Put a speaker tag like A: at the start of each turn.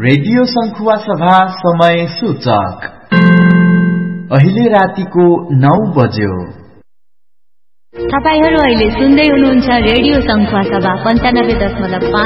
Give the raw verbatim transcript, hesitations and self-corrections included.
A: Radio संखुवा सभा समय सूचक अहिले रातिको नौ बज्यो।
B: तपाईहरु अहिले सुन्दै हुनुहुन्छ रेडियो संखुवा सभा पन्चानब्बे दशमलव